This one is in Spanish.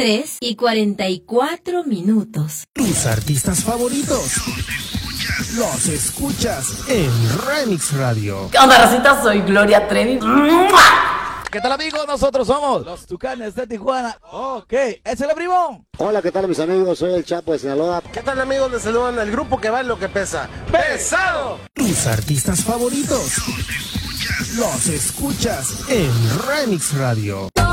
3:44. Tus artistas favoritos los escuchas en Remix Radio. ¿Qué onda, racita? Soy Gloria Trevi. ¿Qué tal, amigos? Nosotros somos los Tucanes de Tijuana. Ok, es el Bribón. Hola, ¿qué tal, mis amigos? Soy el Chapo de Sinaloa. ¿Qué tal, amigos? Les saludan el grupo que va en lo que pesa. ¡Pesado! Tus artistas favoritos los escuchas en Remix Radio.